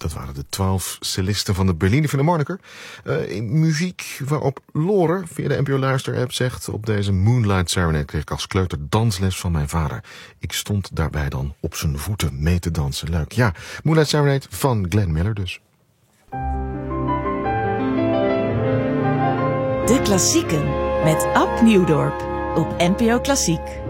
Dat waren de 12 cellisten van de Berliner Philharmoniker. Muziek waarop Lore via de NPO Luister-app zegt: op deze Moonlight Serenade kreeg ik als kleuter dansles van mijn vader. Ik stond daarbij dan op zijn voeten mee te dansen. Leuk. Ja, Moonlight Serenade van Glenn Miller dus. De Klassieken met Ab Nieuwdorp op NPO Klassiek.